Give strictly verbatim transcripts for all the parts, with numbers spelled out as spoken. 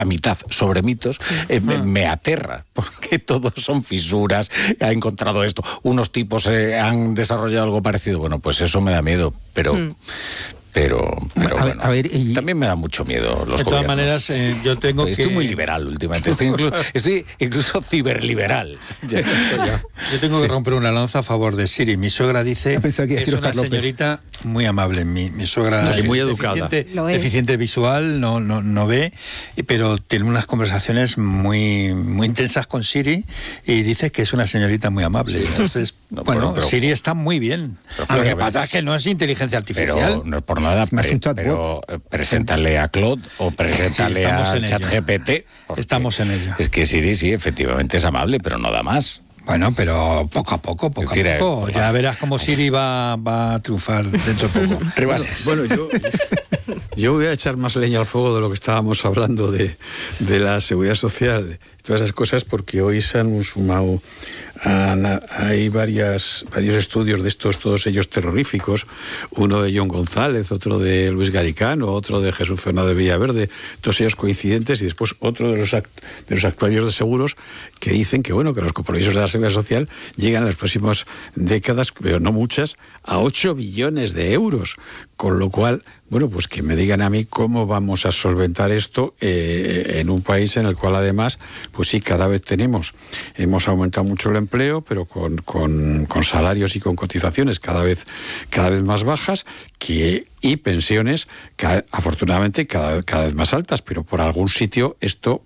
a mitad sobre mitos, eh, me, me aterra, porque todos son fisuras, ha encontrado esto, unos tipos eh, han desarrollado algo parecido, bueno, pues eso me da miedo, pero... Mm. Pero, pero a, bueno, a ver, y... también me da mucho miedo los de gobiernos. todas maneras, eh, yo tengo estoy, que... Estoy muy liberal últimamente, estoy incluso, estoy incluso ciberliberal. Yo tengo sí. que romper una lanza a favor de Siri. Mi suegra dice que es una señorita muy amable. Mi, mi suegra no, es muy educada. Deficiente, deficiente visual, no, no, no ve, pero tiene unas conversaciones muy, muy intensas con Siri y dice que es una señorita muy amable. Sí. Entonces, no, bueno, pero, Siri está muy bien. Pero, Lo que pasa es que no es inteligencia artificial. Pero no es por nada, pre, pero eh, preséntale a Claude o preséntale sí, a ChatGPT. Estamos en ello. Es que Siri sí, efectivamente es amable, pero no da más. Bueno, pero poco a poco, poco decir, a poco. Eh, ya verás cómo Siri va, va a triunfar dentro de poco. Rebases. Bueno, bueno, yo, yo voy a echar más leña al fuego de lo que estábamos hablando de, de la seguridad social, todas esas cosas, porque hoy se han sumado... Hay varias, varios estudios de estos, todos ellos terroríficos, uno de John González, otro de Luis Garicano, otro de Jesús Fernández Villaverde, todos ellos coincidentes, y después otro de los, act, de los actuarios de seguros que dicen que bueno que los compromisos de la seguridad social llegan en las próximas décadas, pero no muchas, a ocho billones de euros, con lo cual, bueno, pues que me digan a mí cómo vamos a solventar esto eh, en un país en el cual además, pues sí, cada vez tenemos, hemos aumentado mucho el empleo, pero con, con, con salarios y con cotizaciones cada vez, cada vez más bajas, que, y pensiones, cada, afortunadamente, cada, cada vez más altas, pero por algún sitio esto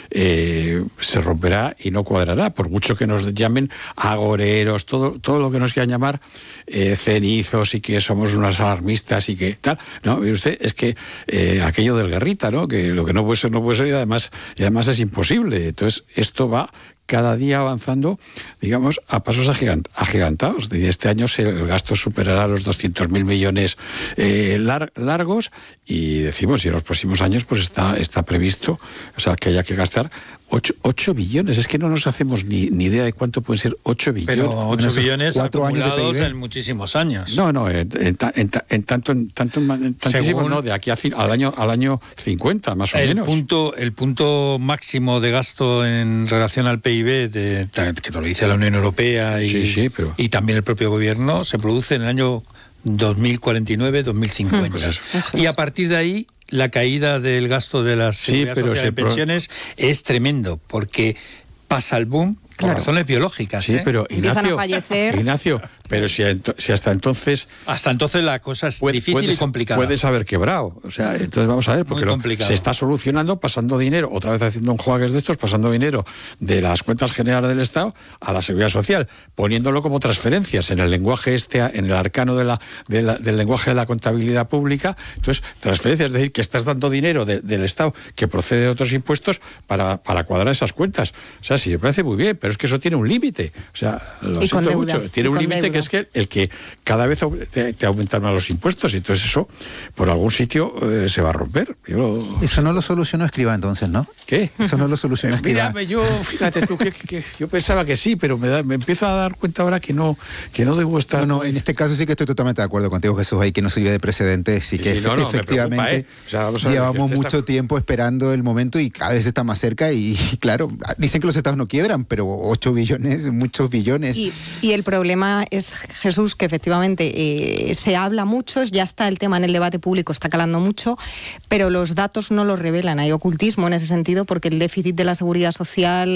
eh, se romperá y no cuadrará, por mucho que nos llamen agoreros, todo, todo lo que nos quieran llamar eh, cenizos y que somos unos alarmistas y que tal. No, mire usted, es que eh, aquello del guerrita, ¿no? Que lo que no puede ser, no puede ser y además, y además es imposible. Entonces, esto va cada día avanzando, digamos, a pasos agigant- agigantados. Este año se, el gasto superará los doscientos mil millones eh, lar- largos y decimos, y en los próximos años pues está, está previsto, o sea, que haya que gastar ocho billones. Es que no nos hacemos ni, ni idea de cuánto pueden ser ocho billones. Pero ocho billones acumulados en muchísimos años. No, no, en, en, en, en tanto, en tanto, en tantísimo, Según no, de aquí a, al año al año cincuenta, más o el menos. Punto, el punto máximo de gasto en relación al P I B, de, que te lo dice la Unión Europea y, sí, sí, pero... y también el propio gobierno, se produce en el año dos mil cuarenta y nueve, dos mil cincuenta. Pues eso. Eso y a partir de ahí, la caída del gasto de las sí, seguridad social de pensiones pro... es tremendo, porque pasa el boom por claro. razones biológicas. Sí, ¿eh? pero Empiezan Ignacio, a fallecer. Ignacio, pero si, si hasta entonces... Hasta entonces la cosa es puede, difícil puedes, y complicada. Puedes haber quebrado. O sea, entonces vamos a ver, porque lo, se está solucionando pasando dinero, otra vez haciendo enjuagues de estos, pasando dinero de las cuentas generales del Estado a la Seguridad Social, poniéndolo como transferencias en el lenguaje este, en el arcano de la, de la, del lenguaje de la contabilidad pública. Entonces, transferencias, es decir, que estás dando dinero de, del Estado que procede de otros impuestos para, para cuadrar esas cuentas. O sea, sí, me parece muy bien, pero es que eso tiene un límite. O sea, lo y siento deuda, mucho. Tiene un límite que es que el que cada vez te, te aumentan más los impuestos y entonces eso por algún sitio eh, se va a romper. Yo lo... Eso no lo solucionó Escrivá entonces, ¿no? ¿Qué? Eso no lo solucionó Escrivá. Mira, yo, fíjate tú, que, que, que yo pensaba que sí, pero me, da, me empiezo a dar cuenta ahora que no, que no debo estar... No, no, en este caso sí que estoy totalmente de acuerdo contigo, Jesús, ahí que no sirve de precedente, sí que sí, no, no, efectivamente preocupa, ¿eh? O sea, vamos a ver, llevamos que mucho está... tiempo esperando el momento y cada vez está más cerca y, claro, dicen que los estados no quiebran, pero ocho billones, muchos billones. Y, y el problema es, Jesús, que efectivamente eh, se habla mucho, ya está el tema en el debate público, está calando mucho, pero los datos no lo revelan. Hay ocultismo en ese sentido porque el déficit de la seguridad social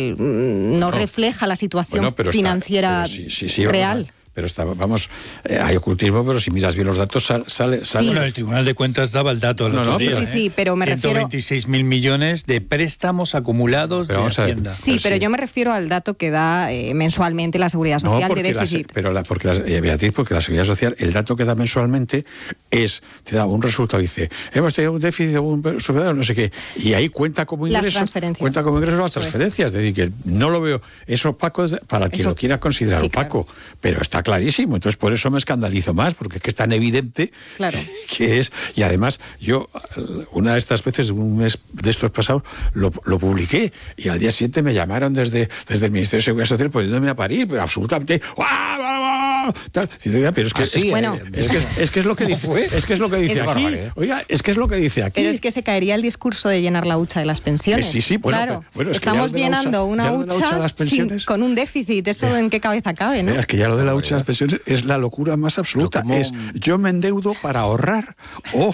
no, no refleja la situación bueno, financiera está, sí, sí, sí, real. Bueno, pero está, vamos, eh, hay ocultismo, pero si miras bien los datos sale... sale, sale. Sí. Bueno, el Tribunal de Cuentas daba el dato el no, otro no, día. Sí, ¿eh? sí, pero me refiero... ciento veintiséis mil millones de préstamos acumulados pero de Hacienda. Sí, pero, pero sí. yo me refiero al dato que da eh, mensualmente la Seguridad Social no, de déficit. La, pero la, porque la, eh, Beatriz, porque la Seguridad Social, el dato que da mensualmente es, te da un resultado, dice, hemos tenido un déficit de un superado, no sé qué, y ahí cuenta como ingreso, cuenta como ingreso las transferencias, es decir, que no lo veo, es opaco para quien eso, lo quiera considerar sí, opaco, claro. Pero está clarísimo, entonces por eso me escandalizo más, porque es que es tan evidente claro. que es, y además yo una de estas veces, un mes de estos pasados, lo, lo publiqué, y al día siguiente me llamaron desde, desde el Ministerio de Seguridad Social poniéndome a parir, pero absolutamente ¡ah, no, tal. Oiga, pero es que, Así, es, bueno. es, que, es que es lo que dice, es que es lo que dice Es aquí. barbaridad. Oiga, es que es lo que dice aquí. Pero es que se caería el discurso de llenar la hucha de las pensiones. Eh, sí, sí, bueno, claro. pero- bueno, es que Estamos ya lo de la llenando hucha- una ya lo de la hucha hucha, de las sin- pensiones- con un déficit. ¿Eso en qué cabeza cabe, no? Es que ya lo de la hucha de las pensiones es la locura más absoluta. Pero ¿cómo? Es yo me endeudo para ahorrar o,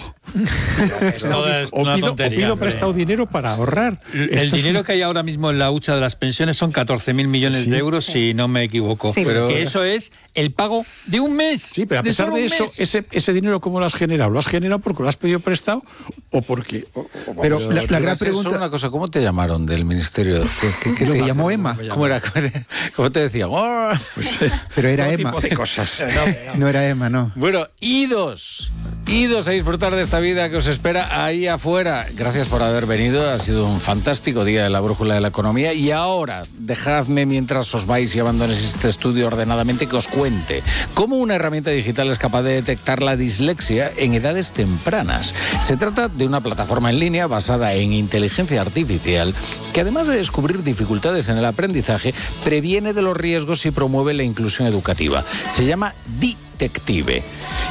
Esto es o una pido, o tontería, pido hombre. prestado dinero para ahorrar. El Esto es dinero una- que hay ahora mismo en la hucha de las pensiones son catorce mil millones Sí. de euros, si no me equivoco. Sí. Pero- que eso es el pago de un mes. Sí, pero a pesar solo de un eso, mes. ese, ese dinero, ¿cómo lo has generado? ¿Lo has generado porque lo has pedido prestado o porque...? o- o- Pero o- la, la gran Solo pregunta... una cosa, ¿cómo te llamaron del ministerio? ¿Qué, qué- qué Te lo- llamó Emma. ¿Cómo era? ¿Cómo te decían? ¡Oh! Pero era todo Emma. tipo de cosas. No era Emma, no. Bueno, idos, idos a disfrutar de esta vida que os espera ahí afuera. Gracias por haber venido, ha sido un fantástico día de la brújula de la economía. Y ahora, dejadme mientras os vais y abandonéis este estudio ordenadamente que os cuente cómo una herramienta digital es capaz de detectar la dislexia en edades tempranas. Se trata de una plataforma en línea basada en inteligencia artificial que, además de descubrir dificultades en el aprendizaje, previene de los riesgos y promueve la inclusión educativa. Se llama Ditective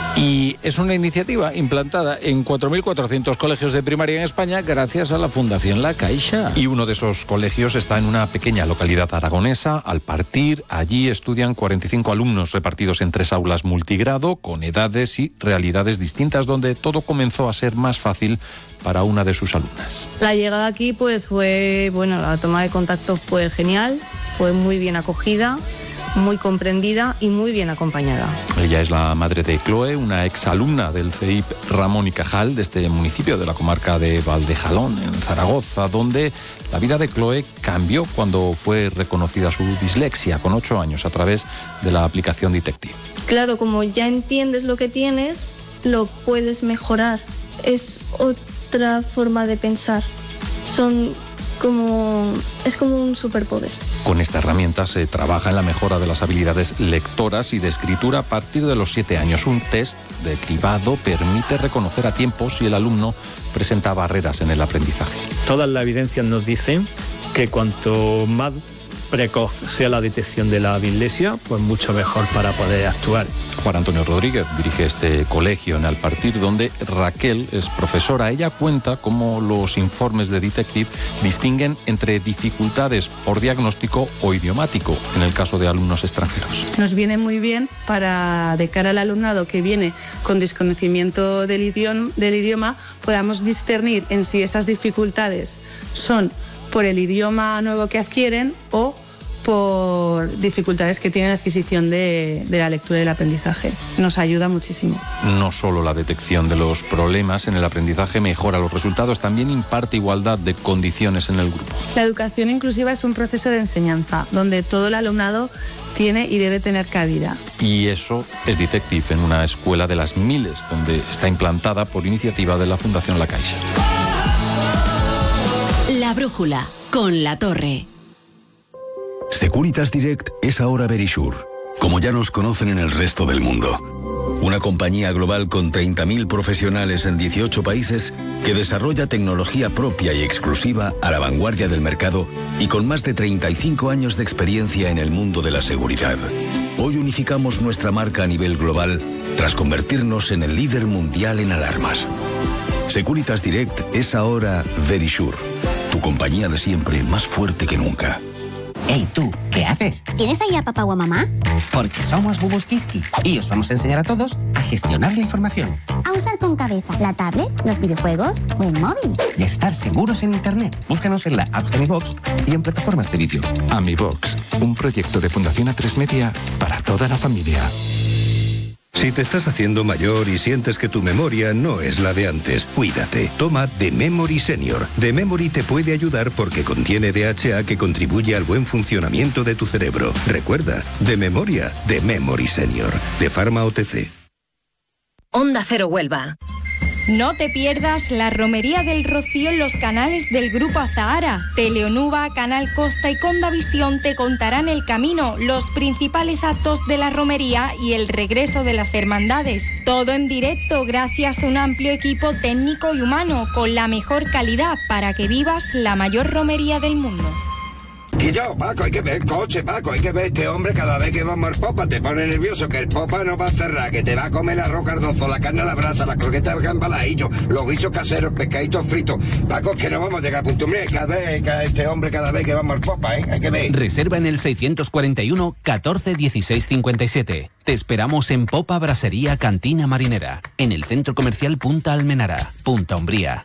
y es una iniciativa implantada en cuatro mil cuatrocientos colegios de primaria en España gracias a la Fundación La Caixa. Y uno de esos colegios está en una pequeña localidad aragonesa. Al partir, allí estudian cuarenta y cinco alumnos repartidos en tres aulas multigrado, con edades y realidades distintas, donde todo comenzó a ser más fácil para una de sus alumnas. La llegada aquí pues fue, bueno, la toma de contacto fue genial, fue muy bien acogida, muy comprendida y muy bien acompañada. Ella es la madre de Chloe, una exalumna del C I P Ramón y Cajal, de este municipio de la comarca de Valdejalón, en Zaragoza, donde la vida de Chloe cambió cuando fue reconocida su dislexia con ocho años a través de la aplicación Ditective. Claro, como ya entiendes lo que tienes, lo puedes mejorar. Es otra forma de pensar. Son como... es como un superpoder. Con esta herramienta se trabaja en la mejora de las habilidades lectoras y de escritura a partir de los siete años. Un test de cribado permite reconocer a tiempo si el alumno presenta barreras en el aprendizaje. Todas las evidencias nos dicen que cuanto más precoz sea la detección de la dislexia, pues mucho mejor para poder actuar. Juan Antonio Rodríguez dirige este colegio en Alpartir, donde Raquel es profesora. Ella cuenta cómo los informes de Ditective distinguen entre dificultades por diagnóstico o idiomático, en el caso de alumnos extranjeros. Nos viene muy bien para, de cara al alumnado que viene con desconocimiento del idioma, del idioma, podamos discernir en si esas dificultades son por el idioma nuevo que adquieren o por dificultades que tienen la adquisición de, de la lectura y el aprendizaje. Nos ayuda muchísimo. No solo la detección de los problemas en el aprendizaje mejora los resultados, también imparte igualdad de condiciones en el grupo. La educación inclusiva es un proceso de enseñanza donde todo el alumnado tiene y debe tener cabida. Y eso es Ditective en una escuela de las miles, donde está implantada por iniciativa de la Fundación La Caixa. La brújula con La Torre. Securitas Direct es ahora Verisure, como ya nos conocen en el resto del mundo. Una compañía global con treinta mil profesionales en dieciocho países que desarrolla tecnología propia y exclusiva a la vanguardia del mercado y con más de treinta y cinco años de experiencia en el mundo de la seguridad. Hoy unificamos nuestra marca a nivel global tras convertirnos en el líder mundial en alarmas. Securitas Direct es ahora Verisure, tu compañía de siempre más fuerte que nunca. Hey, tú, ¿qué haces? ¿Tienes ahí a papá o a mamá? Porque somos Bubus Kiski y os vamos a enseñar a todos a gestionar la información. A usar con cabeza la tablet, los videojuegos o el móvil. Y a estar seguros en Internet. Búscanos en la App Store iVoox y en plataformas de vídeo. AmiVox, un proyecto de Fundación A tres Media para toda la familia. Si te estás haciendo mayor y sientes que tu memoria no es la de antes, cuídate. Toma The Memory Senior. The Memory te puede ayudar porque contiene D H A que contribuye al buen funcionamiento de tu cerebro. Recuerda, de memoria, The Memory Senior, de Pharma O T C. Onda Cero Huelva. No te pierdas la Romería del Rocío en los canales del Grupo Azahara. Teleonuba, Canal Costa y Condavisión te contarán el camino, los principales actos de la romería y el regreso de las hermandades. Todo en directo gracias a un amplio equipo técnico y humano con la mejor calidad para que vivas la mayor romería del mundo. Y yo, Paco, hay que ver el coche, Paco, hay que ver este hombre cada vez que vamos al Popa, te pone nervioso que el Popa no va a cerrar, que te va a comer el arroz cardozo, la carne a la brasa, la croqueta de gambaladillo, los guisos caseros, pescaditos fritos. Paco, es que no vamos a llegar a punto. Mira, cada vez, cada este hombre cada vez que vamos al Popa, ¿eh? Hay que ver. Reserva en el seiscientos cuarenta y uno, catorce, dieciséis, cincuenta y siete. Te esperamos en Popa Brasería Cantina Marinera, en el Centro Comercial Punta Almenara, Punta Umbría.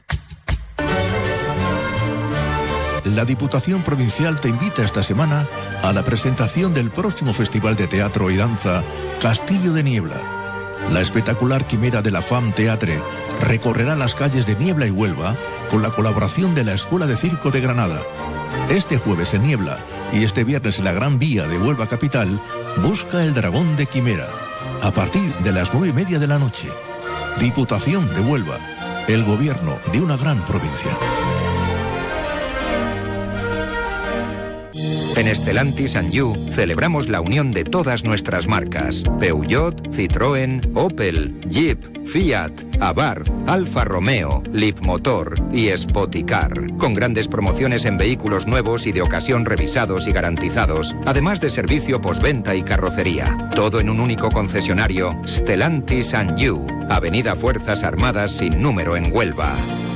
La Diputación Provincial te invita esta semana a la presentación del próximo Festival de Teatro y Danza Castillo de Niebla. La espectacular quimera de la F A M Teatre recorrerá las calles de Niebla y Huelva con la colaboración de la Escuela de Circo de Granada. Este jueves en Niebla y este viernes en la Gran Vía de Huelva Capital, busca el dragón de Quimera, a partir de las nueve y media de la noche. Diputación de Huelva, el gobierno de una gran provincia. En Stellantis and You celebramos la unión de todas nuestras marcas. Peugeot, Citroën, Opel, Jeep, Fiat, Abarth, Alfa Romeo, Leapmotor y Spoticar. Con grandes promociones en vehículos nuevos y de ocasión revisados y garantizados. Además de servicio postventa y carrocería. Todo en un único concesionario. Stellantis and You. Avenida Fuerzas Armadas sin número en Huelva.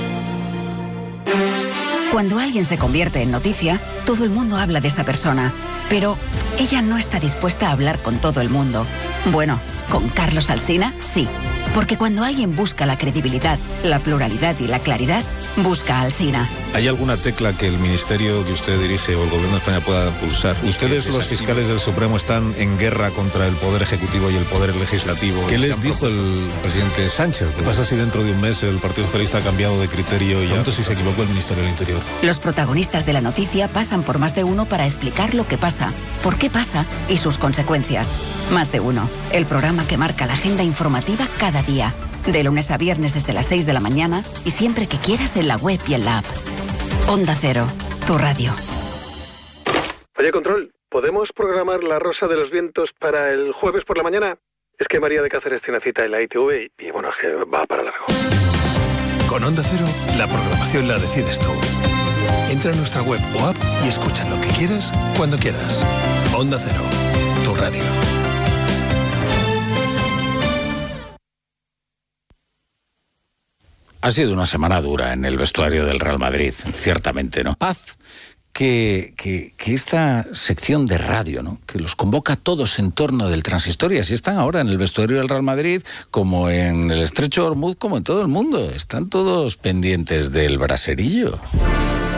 Cuando alguien se convierte en noticia, todo el mundo habla de esa persona. Pero ella no está dispuesta a hablar con todo el mundo. Bueno, con Carlos Alsina, sí. Porque cuando alguien busca la credibilidad, la pluralidad y la claridad, busca a Alsina. ¿Hay alguna tecla que el ministerio que usted dirige o el gobierno de España pueda pulsar? Ustedes, los fiscales del Supremo, están en guerra contra el Poder Ejecutivo y el Poder Legislativo. ¿Qué les dijo el presidente Sánchez? ¿Qué pasa si dentro de un mes el Partido Socialista ha cambiado de criterio y ya si se equivocó el Ministerio del Interior? Los protagonistas de la noticia pasan por Más de Uno para explicar lo que pasa, por qué pasa y sus consecuencias. Más de Uno, el programa que marca la agenda informativa cada día. De lunes a viernes desde las seis de la mañana y siempre que quieras en la web y en la app. Onda Cero, tu radio. Oye, Control, ¿podemos programar La Rosa de los Vientos para el jueves por la mañana? Es que María de Cáceres tiene cita en la I T V y, y bueno, es que va para largo. Con Onda Cero, la programación la decides tú. Entra en nuestra web o app y escucha lo que quieras, cuando quieras. Onda Cero, tu radio. Ha sido una semana dura en el vestuario del Real Madrid, ciertamente, ¿no? Paz, que, que, que esta sección de radio, ¿no? Que los convoca a todos en torno del transistor, y así están ahora en el vestuario del Real Madrid, como en el Estrecho de Ormuz, como en todo el mundo. Están todos pendientes del braserillo.